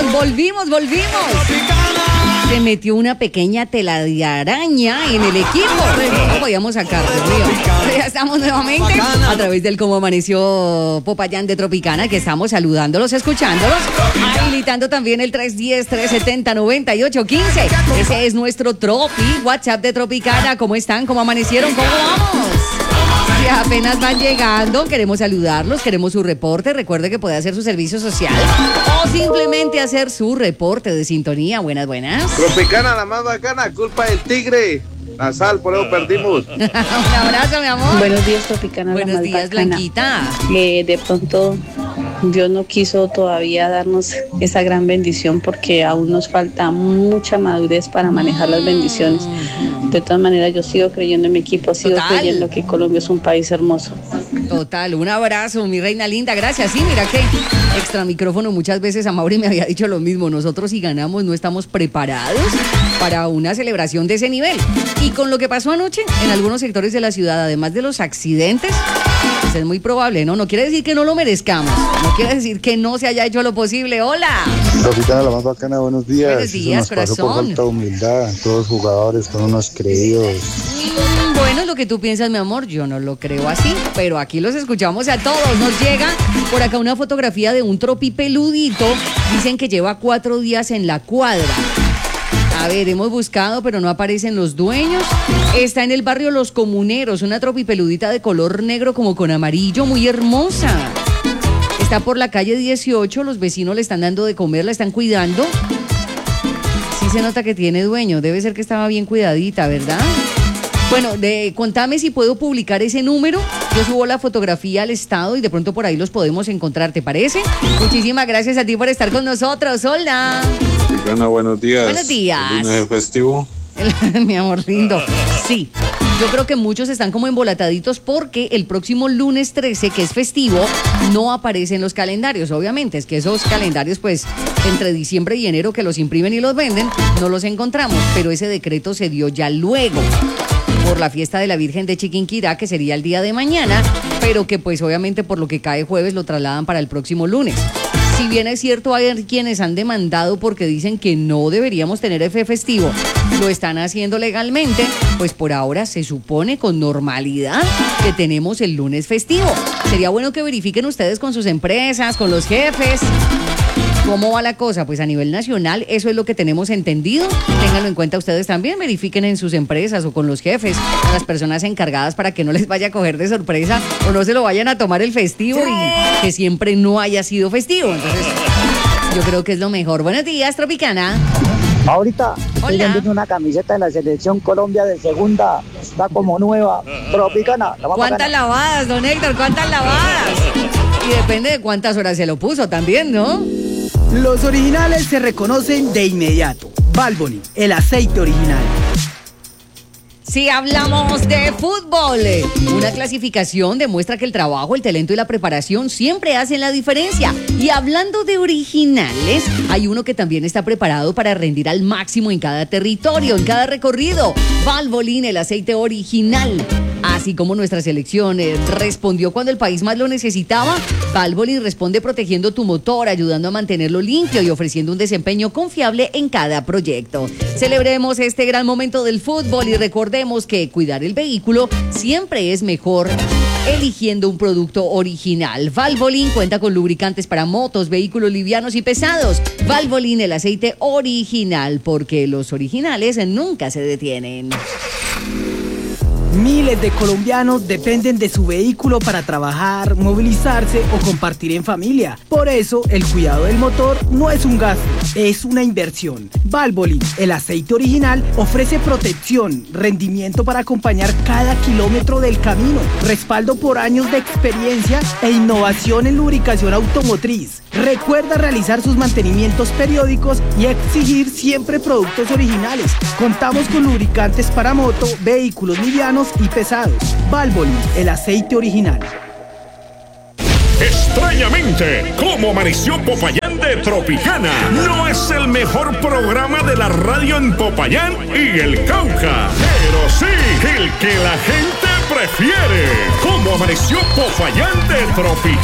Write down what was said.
Volvimos. Se metió una pequeña tela de araña en el equipo. No lo podíamos sacar, Dios mío. Ya estamos nuevamente a través del Cómo Amaneció Popayán de Tropicana, que estamos saludándolos, escuchándolos, habilitando también el 310-370-9815. Ese es nuestro WhatsApp de Tropicana. ¿Cómo están? ¿Cómo amanecieron? ¿Cómo vamos? Si apenas van llegando, queremos saludarlos, queremos su reporte. Recuerde que puede hacer su servicio social o simplemente hacer su reporte de sintonía. Buenas. Tropicana, la más bacana, culpa del tigre. La sal, por eso perdimos. Un abrazo, mi amor. Buenos días, Tropicana. Buenos días, bacana. Blanquita. De pronto Dios no quiso todavía darnos esa gran bendición porque aún nos falta mucha madurez para manejar las bendiciones. De todas maneras, yo sigo creyendo en mi equipo, sigo creyendo que Colombia es un país hermoso. Total, un abrazo, mi reina linda, gracias. Sí, mira que extra micrófono muchas veces a Mauri me había dicho lo mismo. Nosotros si ganamos no estamos preparados para una celebración de ese nivel. Y con lo que pasó anoche en algunos sectores de la ciudad, además de los accidentes, pues es muy probable, ¿no? No quiere decir que no lo merezcamos, no quiere decir que no se haya hecho lo posible. ¡Hola! Tropicana, la más bacana, buenos días. Buenos días, eso nos corazón. pasó por falta de humildad, todos los jugadores son unos creídos. Bueno, lo que tú piensas, mi amor, yo no lo creo así, pero aquí los escuchamos a todos. Nos llega por acá una fotografía de un tropipeludito. Dicen que lleva 4 días en la cuadra. A ver, hemos buscado, pero no aparecen los dueños. Está en el barrio Los Comuneros, una tropipeludita de color negro como con amarillo, muy hermosa. Está por la calle 18, los vecinos le están dando de comer, la están cuidando. Sí se nota que tiene dueño, debe ser que estaba bien cuidadita, ¿verdad? Bueno, contame si puedo publicar ese número. Yo subo la fotografía al estado y de pronto por ahí los podemos encontrar, ¿te parece? Muchísimas gracias a ti por estar con nosotros. Hola. Ana, buenos días. Buenos días. ¿El lunes es festivo? Mi amor lindo. Sí. Yo creo que muchos están como embolataditos porque el próximo lunes 13, que es festivo, no aparece en los calendarios. Obviamente, es que esos calendarios, pues, entre diciembre y enero que los imprimen y los venden, no los encontramos. Pero ese decreto se dio ya luego por la fiesta de la Virgen de Chiquinquirá, que sería el día de mañana, pero que pues obviamente por lo que cae jueves lo trasladan para el próximo lunes. Si bien es cierto, hay quienes han demandado porque dicen que no deberíamos tener ese festivo, lo están haciendo legalmente, pues por ahora se supone con normalidad que tenemos el lunes festivo. Sería bueno que verifiquen ustedes con sus empresas, con los jefes. ¿Cómo va la cosa? Pues a nivel nacional eso es lo que tenemos entendido. Ténganlo en cuenta ustedes también, verifiquen en sus empresas o con los jefes, con las personas encargadas para que no les vaya a coger de sorpresa o no se lo vayan a tomar el festivo y que siempre no haya sido festivo. Entonces, yo creo que es lo mejor. Buenos días, Tropicana. Ahorita estoy vendiendo una camiseta de la Selección Colombia de segunda, está como nueva. Tropicana. ¿Cuántas lavadas, don Héctor? ¿Cuántas lavadas? Y depende de cuántas horas se lo puso también, ¿no? Los originales se reconocen de inmediato. Valvoline, el aceite original. Si hablamos de fútbol, una clasificación demuestra que el trabajo, el talento y la preparación siempre hacen la diferencia. Y hablando de originales, hay uno que también está preparado para rendir al máximo en cada territorio, en cada recorrido. Valvoline, el aceite original. Así como nuestra selección respondió cuando el país más lo necesitaba, Valvoline responde protegiendo tu motor, ayudando a mantenerlo limpio y ofreciendo un desempeño confiable en cada proyecto. Celebremos este gran momento del fútbol y recordemos que cuidar el vehículo siempre es mejor eligiendo un producto original. Valvoline cuenta con lubricantes para motos, vehículos livianos y pesados. Valvoline, el aceite original, porque los originales nunca se detienen. Miles de colombianos dependen de su vehículo para trabajar, movilizarse o compartir en familia. Por eso, el cuidado del motor no es un gasto, es una inversión. Valvoline, el aceite original, ofrece protección, rendimiento para acompañar cada kilómetro del camino, respaldo por años de experiencia e innovación en lubricación automotriz. Recuerda realizar sus mantenimientos periódicos y exigir siempre productos originales. Contamos con lubricantes para moto, vehículos livianos y pesados. Valvoline, el aceite original. Extrañamente, ¿Cómo amaneció Popayán de Tropicana? No es el mejor programa de la radio en Popayán y el Cauca, pero sí el que la gente prefiere. ¿Cómo amaneció Popayán de Tropicana?